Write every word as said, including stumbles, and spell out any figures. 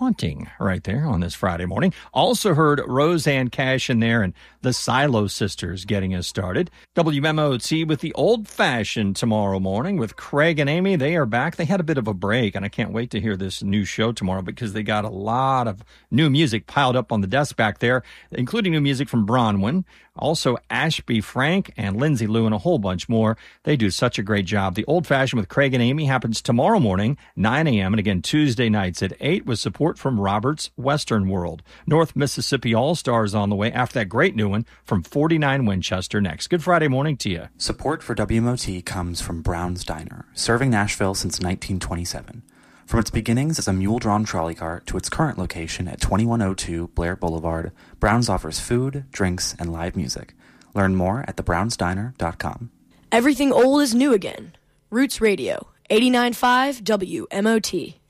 haunting right there on this Friday morning. Also heard Roseanne Cash in there and the Silo Sisters getting us started. W M O T with the Old Fashioned tomorrow morning with Craig and Amy. They are back. They had a bit of a break, and I can't wait to hear this new show tomorrow because they got a lot of new music piled up on the desk back there, including new music from Bronwyn, also Ashby Frank and Lindsay Lou, and a whole bunch more. They do such a great job. The Old Fashioned with Craig and Amy happens tomorrow morning, nine a.m., and again Tuesday nights at eight with support from Robert's Western World. North Mississippi All-Stars on the way after that great new one from forty-nine Winchester next. Good Friday morning to you. Support for W M O T comes from Brown's Diner, serving Nashville since nineteen twenty-seven. From its beginnings as a mule-drawn trolley cart to its current location at twenty-one oh two Blair Boulevard, Brown's offers food, drinks, and live music. Learn more at the browns diner dot com. Everything old is new again. Roots Radio, eighty-nine point five W M O T.